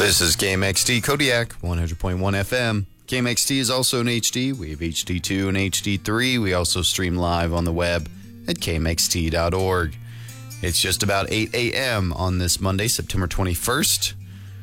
This is KMXT Kodiak, 100.1 FM. KMXT is also in HD. We have HD2 and HD3. We also stream live on the web at kmxt.org. It's just about 8 a.m. on this Monday, September 21st.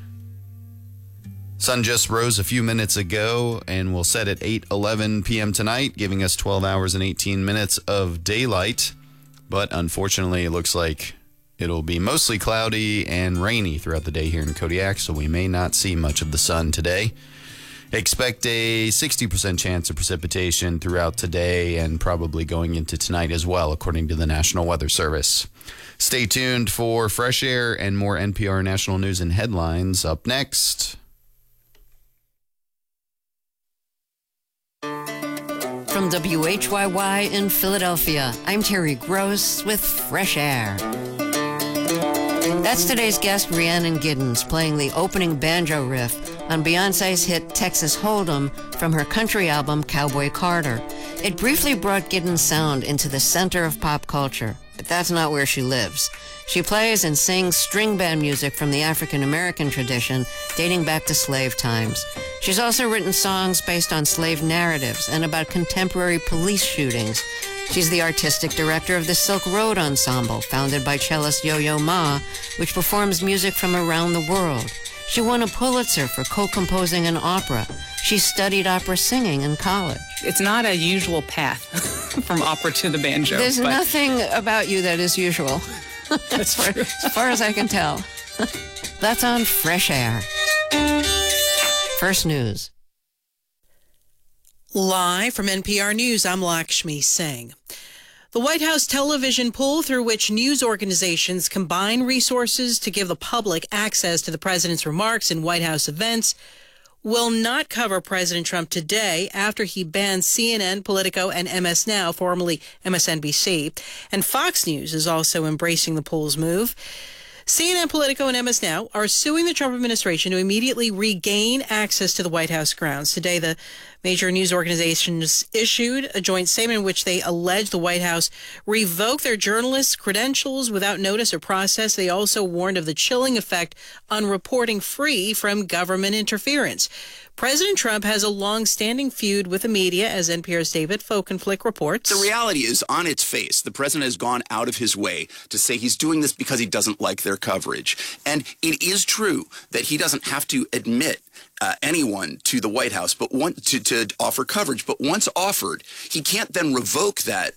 Sun just rose a few minutes ago and will set at 8:11 p.m. tonight, giving us 12 hours and 18 minutes of daylight. But unfortunately, it looks like it'll be mostly cloudy and rainy throughout the day here in Kodiak, so we may not see much of the sun today. Expect a 60% chance of precipitation throughout today and probably going into tonight as well, according to the National Weather Service. Stay tuned for fresh air and more NPR national news and headlines up next. From WHYY in Philadelphia, I'm Terry Gross with Fresh Air. That's today's guest, Rhiannon Giddens, playing the opening banjo riff on Beyonce's hit Texas Hold'em from her country album Cowboy Carter. It briefly brought Giddens' sound into the center of pop culture, but that's not where she lives. She plays and sings string band music from the African-American tradition dating back to slave times. She's also written songs based on slave narratives and about contemporary police shootings. She's the artistic director of the Silk Road Ensemble, founded by cellist Yo-Yo Ma, which performs music from around the world. She won a Pulitzer for co-composing an opera. She studied opera singing in college. It's not a usual path from opera to the banjo. There's nothing about you that is usual, as far as I can tell. That's on Fresh Air. First News. Live from NPR News, I'm Lakshmi Singh. The White House television poll, through which news organizations combine resources to give the public access to the president's remarks in White House events, will not cover President Trump today after he banned CNN, Politico, and MS Now, formerly MSNBC. And Fox News is also embracing the poll's move. CNN, Politico, and MS Now are suing the Trump administration to immediately regain access to the White House grounds. Today, the major news organizations issued a joint statement in which they allege the White House revoked their journalists' credentials without notice or process. They also warned of the chilling effect on reporting free from government interference. President Trump has a long-standing feud with the media, as NPR's David Folkenflik reports. The reality is, on its face, the president has gone out of his way to say he's doing this because he doesn't like their coverage. And it is true that he doesn't have to admit anyone to the White House, but to offer coverage. But once offered, he can't then revoke that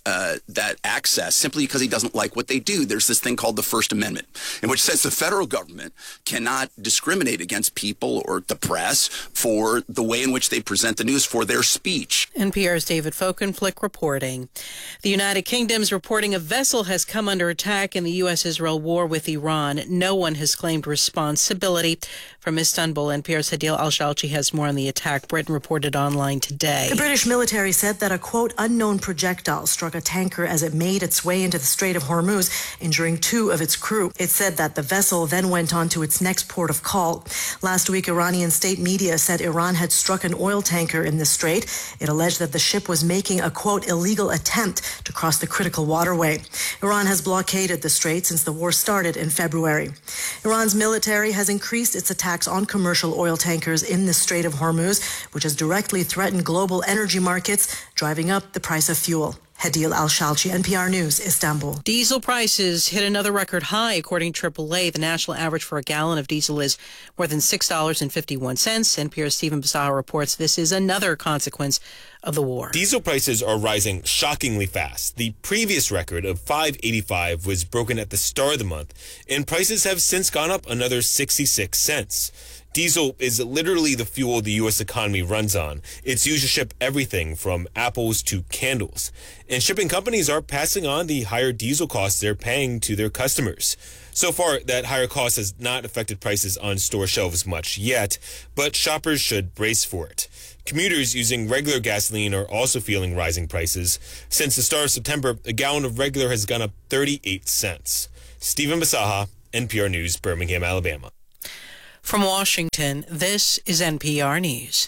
access simply because he doesn't like what they do. There's this thing called the First Amendment, in which says the federal government cannot discriminate against people or the press for the way in which they present the news, for their speech. NPR's David Folkenflik reporting. The United Kingdom's reporting a vessel has come under attack in the U.S.-Israel war with Iran. No one has claimed responsibility. From Istanbul, NPR's Hadil Al-Shalchi has more on the attack. Britain reported online today. The British military said that a, quote, unknown projectile struck a tanker as it made its way into the Strait of Hormuz, injuring 2 of its crew. It said that the vessel then went on to its next port of call. Last week, Iranian state media said Iran had struck an oil tanker in the strait. It alleged that the ship was making a, quote, illegal attempt to cross the critical waterway. Iran has blockaded the strait since the war started in February. Iran's military has increased its attacks on commercial oil tankers in the Strait of Hormuz, which has directly threatened global energy markets, driving up the price of fuel. Hadil Al-Shalchi, NPR News, Istanbul. Diesel prices hit another record high. According to AAA, the national average for a gallon of diesel is more than $6.51. NPR's Stephen Basaha reports this is another consequence of the war. Diesel prices are rising shockingly fast. The previous record of $5.85 was broken at the start of the month, and prices have since gone up another 66 cents. Diesel is literally the fuel the U.S. economy runs on. It's used to ship everything from apples to candles. And shipping companies are passing on the higher diesel costs they're paying to their customers. So far, that higher cost has not affected prices on store shelves much yet, but shoppers should brace for it. Commuters using regular gasoline are also feeling rising prices. Since the start of September, a gallon of regular has gone up 38 cents. Stephen Basaha, NPR News, Birmingham, Alabama. From Washington, this is NPR News.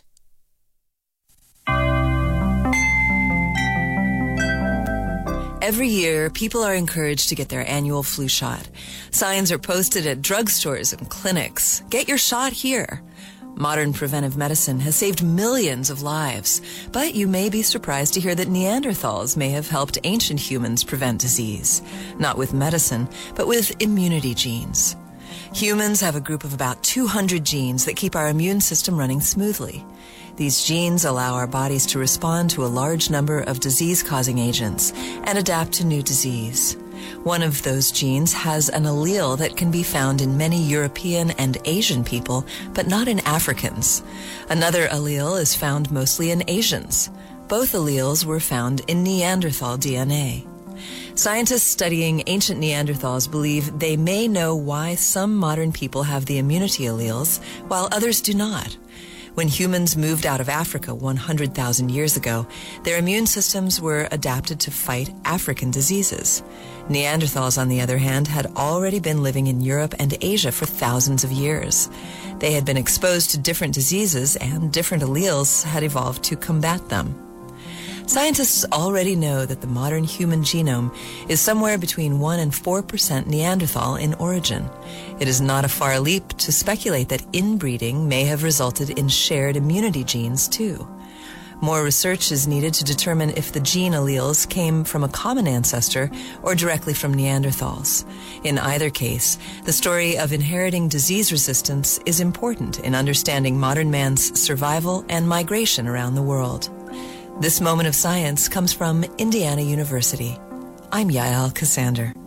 Every year, people are encouraged to get their annual flu shot. Signs are posted at drugstores and clinics. Get your shot here. Modern preventive medicine has saved millions of lives, but you may be surprised to hear that Neanderthals may have helped ancient humans prevent disease. Not with medicine, but with immunity genes. Humans have a group of about 200 genes that keep our immune system running smoothly. These genes allow our bodies to respond to a large number of disease-causing agents and adapt to new disease. One of those genes has an allele that can be found in many European and Asian people, but not in Africans. Another allele is found mostly in Asians. Both alleles were found in Neanderthal DNA. Scientists studying ancient Neanderthals believe they may know why some modern people have the immunity alleles, while others do not. When humans moved out of Africa 100,000 years ago, their immune systems were adapted to fight African diseases. Neanderthals, on the other hand, had already been living in Europe and Asia for thousands of years. They had been exposed to different diseases, and different alleles had evolved to combat them. Scientists already know that the modern human genome is somewhere between 1% and 4% Neanderthal in origin. It is not a far leap to speculate that inbreeding may have resulted in shared immunity genes too. More research is needed to determine if the gene alleles came from a common ancestor or directly from Neanderthals. In either case, the story of inheriting disease resistance is important in understanding modern man's survival and migration around the world. This moment of science comes from Indiana University. I'm Yael Cassander.